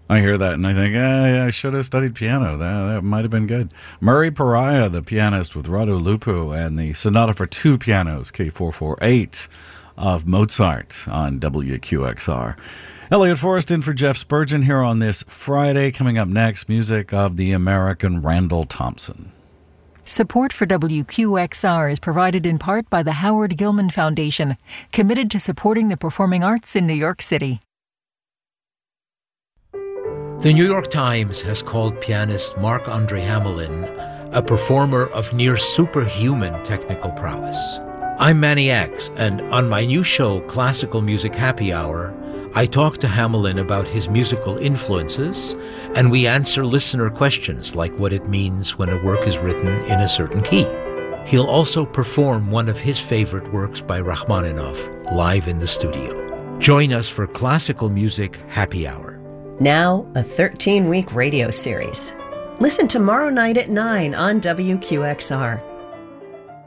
I hear that and I think, I should have studied piano. That might have been good. Murray Pariah, the pianist with Radu Lupu, and the Sonata for Two Pianos, K448, of Mozart on WQXR. Elliot Forrest in for Jeff Spurgeon here on this Friday. Coming up next, music of the American Randall Thompson. Support for WQXR is provided in part by the Howard Gilman Foundation, committed to supporting the performing arts in New York City. The New York Times has called pianist Marc-Andre Hamelin a performer of near superhuman technical prowess. I'm Manny X, and on my new show, Classical Music Happy Hour, I talk to Hamelin about his musical influences, and we answer listener questions like what it means when a work is written in a certain key. He'll also perform one of his favorite works by Rachmaninoff live in the studio. Join us for Classical Music Happy Hour. Now, a 13-week radio series. Listen tomorrow night at 9 on WQXR.